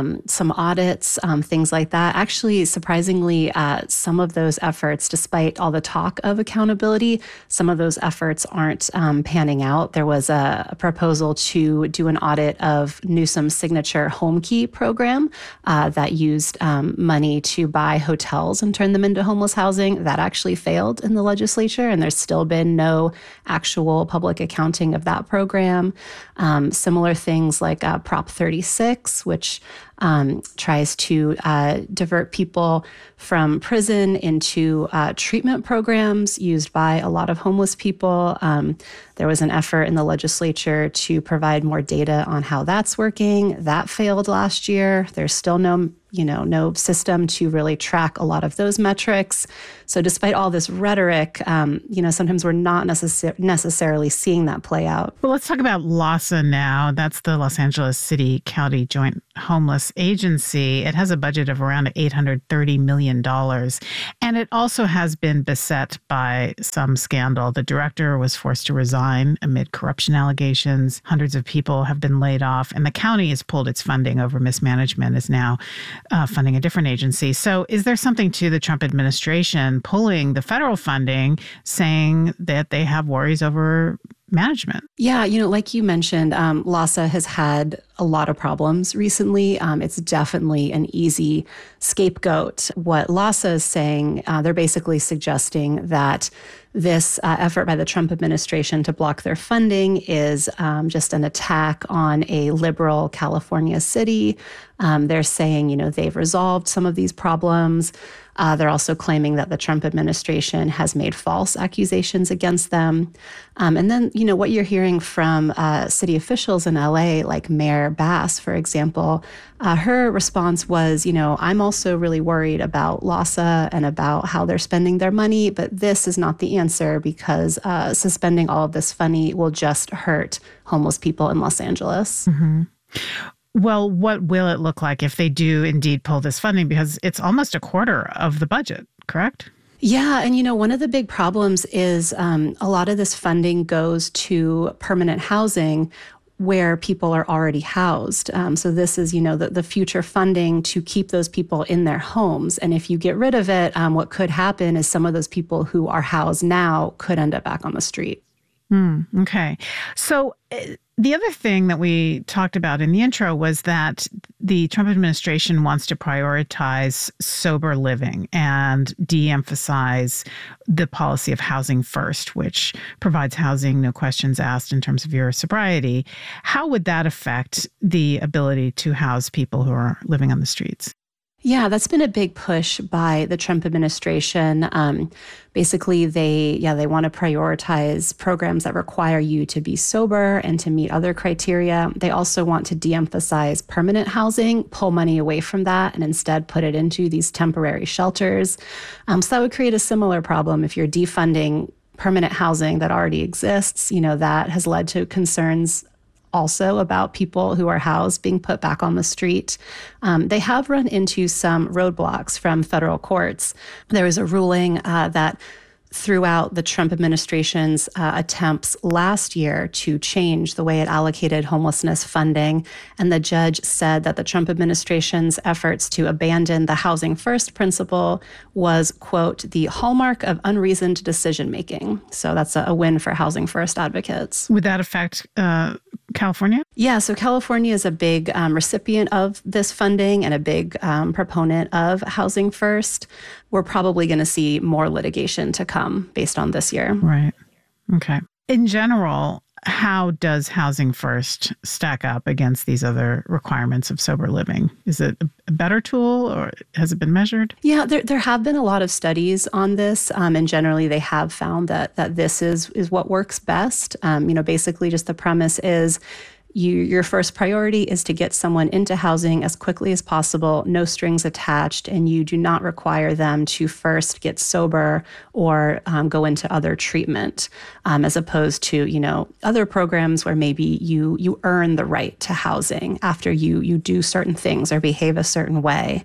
um, some audits, um, things like that. Actually, surprisingly, uh, some of those efforts, despite all the talk of accountability, some of those efforts aren't um, panning out. There was a, a proposal to do an audit of Newsom's signature HomeKey program uh, that used um, money to buy hotels and turn them into homeless housing. That actually failed in the legislature, and there's still been no actual public accounting of that program. Um, similar things like uh, Prop thirty-six, which um, tries to uh, divert people from prison into uh, treatment programs used by a lot of homeless people. Um, there was an effort in the legislature to provide more data on how that's working. That failed last year. There's still no you know, no system to really track a lot of those metrics. So despite all this rhetoric, um, you know, sometimes we're not necessar- necessarily seeing that play out. Well, let's talk about LAHSA now. That's the Los Angeles City County Joint Homeless Agency. It has a budget of around eight hundred thirty million dollars. And it also has been beset by some scandal. The director was forced to resign amid corruption allegations. Hundreds of people have been laid off. And the county has pulled its funding over mismanagement, is now Uh, funding a different agency. So is there something to the Trump administration pulling the federal funding, saying that they have worries over management? Yeah, you know, like you mentioned, um, LAHSA has had a lot of problems recently. Um, it's definitely an easy scapegoat. What LAHSA is saying, uh, they're basically suggesting that this uh, effort by the Trump administration to block their funding is um, just an attack on a liberal California city. Um, they're saying, you know, they've resolved some of these problems. Uh, they're also claiming that the Trump administration has made false accusations against them. Um, and then, you know, what you're hearing from uh, city officials in L A, like Mayor Bass, for example, uh, her response was, you know, I'm also really worried about LAHSA and about how they're spending their money, but this is not the answer because uh, suspending all of this funding will just hurt homeless people in Los Angeles. Mm-hmm. Well, what will it look like if they do indeed pull this funding? Because it's almost a quarter of the budget, correct? Yeah. And, you know, one of the big problems is um, a lot of this funding goes to permanent housing where people are already housed. Um, so this is, you know, the, the future funding to keep those people in their homes. And if you get rid of it, um, what could happen is some of those people who are housed now could end up back on the street. Mm, okay. So uh, the other thing that we talked about in the intro was that the Trump administration wants to prioritize sober living and de-emphasize the policy of housing first, which provides housing, no questions asked in terms of your sobriety. How would that affect the ability to house people who are living on the streets? Yeah, that's been a big push by the Trump administration. Um, basically, they yeah they want to prioritize programs that require you to be sober and to meet other criteria. They also want to de-emphasize permanent housing, pull money away from that, and instead put it into these temporary shelters. Um, so that would create a similar problem if you're defunding permanent housing that already exists. You know, that has led to concerns also about people who are housed being put back on the street. Um, they have run into some roadblocks from federal courts. There was a ruling uh, that throughout the Trump administration's uh, attempts last year to change the way it allocated homelessness funding. And the judge said that the Trump administration's efforts to abandon the housing first principle was, quote, the hallmark of unreasoned decision making. So that's a, a win for housing first advocates. Would that affect uh, California? Yeah, so California is a big um, recipient of this funding and a big um, proponent of housing first. We're probably going to see more litigation to come based on this year. Right. Okay. In general, how does Housing First stack up against these other requirements of sober living? Is it a better tool or has it been measured? Yeah, there there have been a lot of studies on this, um, and generally they have found that that this is is what works best. Um, you know, basically just the premise is You, your first priority is to get someone into housing as quickly as possible, no strings attached, and you do not require them to first get sober or um, go into other treatment, um, as opposed to, you know, other programs where maybe you you earn the right to housing after you you do certain things or behave a certain way.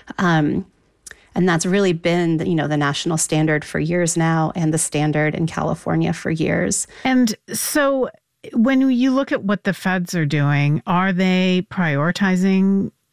Um, and that's really been, you know, the national standard for years now and the standard in California for years. And so when you look at what the feds are doing, are they prioritizing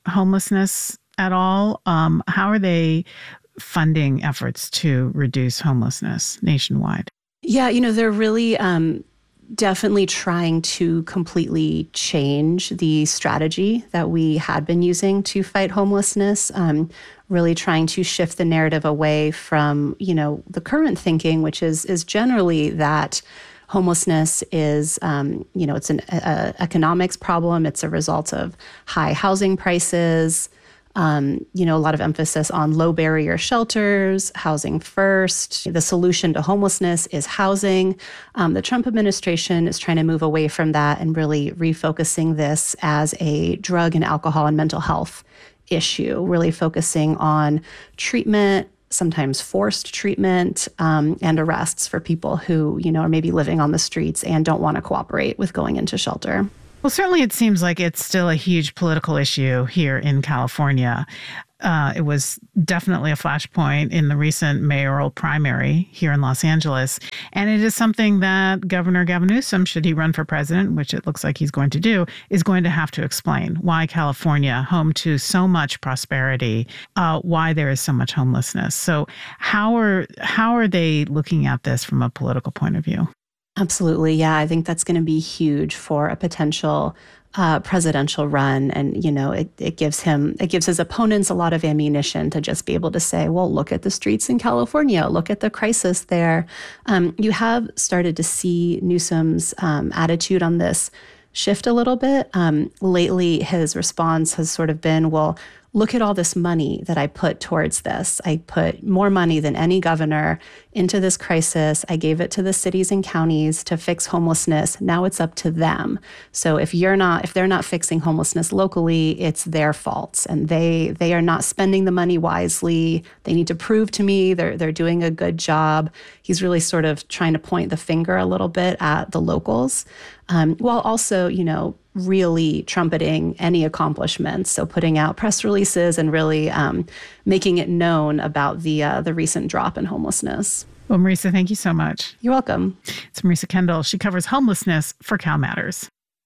homelessness at all? Um, how are they funding efforts to reduce homelessness nationwide? Yeah, you know, they're really um, definitely trying to completely change the strategy that we had been using to fight homelessness, um, really trying to shift the narrative away from, you know, the current thinking, which is is generally that homelessness is, um, you know, it's an a, a economics problem. It's a result of high housing prices, Um, you know, a lot of emphasis on low barrier shelters, housing first. The solution to homelessness is housing. Um, the Trump administration is trying to move away from that and really refocusing this as a drug and alcohol and mental health issue, really focusing on treatment, sometimes forced treatment, um, and arrests for people who, you know, are maybe living on the streets and don't want to cooperate with going into shelter. Well, certainly it seems like it's still a huge political issue here in California. Uh, it was definitely a flashpoint in the recent mayoral primary here in Los Angeles. And it is something that Governor Gavin Newsom, should he run for president, which it looks like he's going to do, is going to have to explain why California, home to so much prosperity, uh, why there is so much homelessness. So how are how are they looking at this from a political point of view? Absolutely. Yeah, I think that's going to be huge for a potential uh, presidential run. And, you know, it, it gives him, it gives his opponents a lot of ammunition to just be able to say, well, look at the streets in California, look at the crisis there. Um, you have started to see Newsom's um, attitude on this shift a little bit. Um, lately, his response has sort of been, well, look at all this money that I put towards this. I put more money than any governor into this crisis. I gave it to the cities and counties to fix homelessness. Now it's up to them. So if you're not, if they're not fixing homelessness locally, it's their fault. And they they are not spending the money wisely. They need to prove to me they're they're doing a good job. He's really sort of trying to point the finger a little bit at the locals, um, while also, you know, really trumpeting any accomplishments. So putting out press releases and really um, making it known about the uh, the recent drop in homelessness. Well, Marisa, thank you so much. You're welcome. It's Marisa Kendall. She covers homelessness for Cal Matters.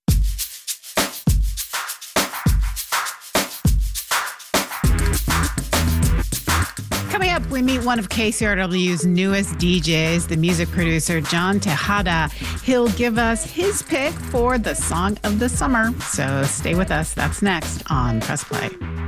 Coming up, we meet one of K C R W's newest D Js, the music producer, John Tejada. He'll give us his pick for the song of the summer. So stay with us. That's next on Press Play.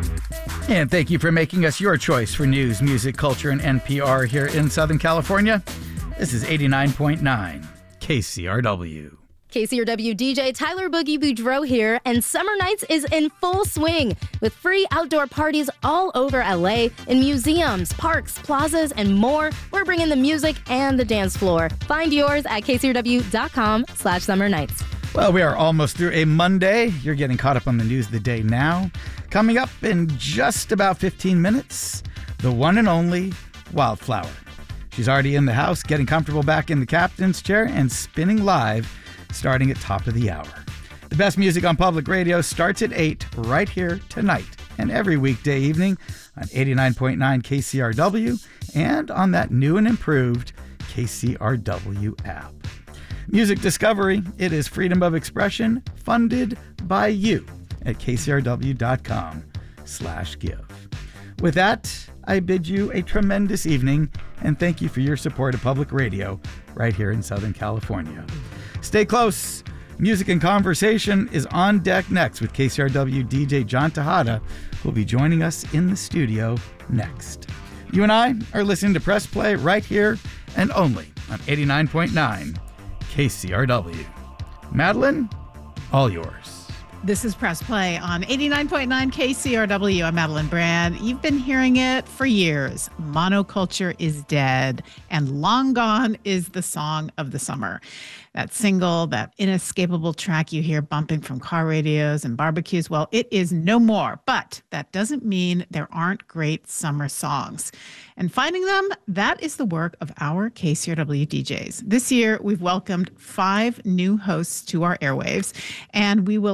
And thank you for making us your choice for news, music, culture, and N P R here in Southern California. This is eighty-nine point nine K C R W. K C R W D J Tyler Boogie Boudreau here, and Summer Nights is in full swing with free outdoor parties all over L A in museums, parks, plazas, and more. We're bringing the music and the dance floor. Find yours at kcrw.com slash summer nights. Well, we are almost through a Monday. You're getting caught up on the news of the day now. Coming up in just about fifteen minutes, the one and only Wildflower. She's already in the house, getting comfortable back in the captain's chair and spinning live starting at top of the hour. The best music on public radio starts at eight right here tonight and every weekday evening on eighty-nine point nine K C R W and on that new and improved K C R W app. Music Discovery, it is freedom of expression funded by you at kcrw.com slash give. With that, I bid you a tremendous evening and thank you for your support of public radio right here in Southern California. Stay close. Music and Conversation is on deck next with K C R W D J John Tejada, who will be joining us in the studio next. You and I are listening to Press Play right here and only on eighty-nine point nine K C R W. Madeline, all yours. This is Press Play on eighty-nine point nine K C R W. I'm Madeline Brand. You've been hearing it for years. Monoculture is dead, and long gone is the song of the summer. That single, that inescapable track you hear bumping from car radios and barbecues, well, it is no more. But that doesn't mean there aren't great summer songs. And finding them, that is the work of our K C R W D Js. This year, we've welcomed five new hosts to our airwaves, and we will introduce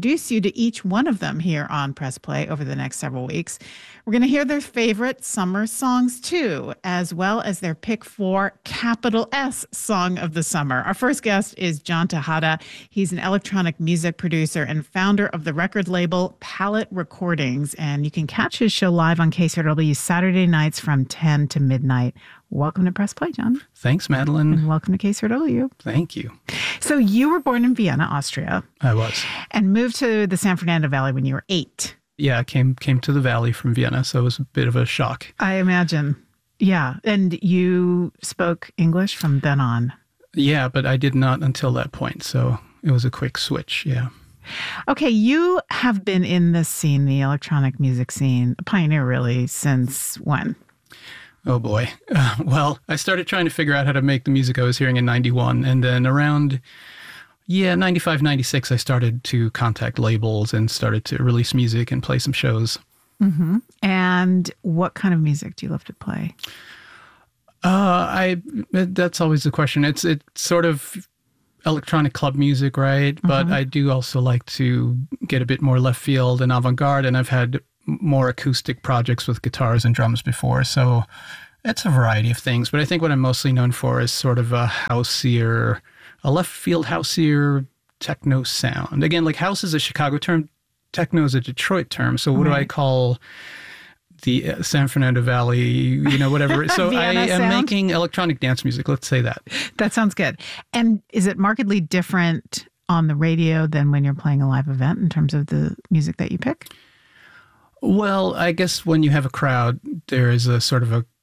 introduce you to each one of them here on Press Play over the next several weeks. We're going to hear their favorite summer songs, too, as well as their pick for capital S Song of the Summer. Our first guest is John Tejada. He's an electronic music producer and founder of the record label Palette Recordings. And you can catch his show live on K C R W Saturday nights from ten to midnight. Welcome to Press Play, John. Thanks, Madeline. And welcome to K C R W. Thank you. So you were born in Vienna, Austria. I was. And moved to the San Fernando Valley when you were eight. Yeah, I came, came to the Valley from Vienna, so it was a bit of a shock. I imagine. Yeah. And you spoke English from then on. Yeah, but I did not until that point, so it was a quick switch, yeah. Okay, you have been in this scene, the electronic music scene, a pioneer really, since when? Oh boy. Uh, well, I started trying to figure out how to make the music I was hearing in ninety-one, and then around, yeah, ninety-five, ninety-six, I started to contact labels and started to release music and play some shows. Mm-hmm. And what kind of music do you love to play? Uh, I that's always the question. It's it's sort of electronic club music, right? Mm-hmm. But I do also like to get a bit more left field and avant-garde, and I've had more acoustic projects with guitars and drums before, so it's a variety of things. But I think what I'm mostly known for is sort of a houseier, a left field houseier techno sound. Again, like house is a Chicago term, techno is a Detroit term. So what right. do I call the uh, San Fernando Valley, you know, whatever. So I am sound? making electronic dance music. Let's say that. That sounds good. And is it markedly different on the radio than when you're playing a live event in terms of the music that you pick? Well, I guess when you have a crowd, there is a sort of a